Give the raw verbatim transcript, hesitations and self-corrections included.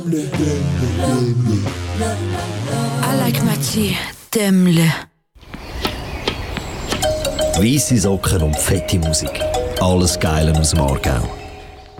I like Machi, Dämmle. Weisse Socken und fette Musik. Alles Geile aus dem Aargau.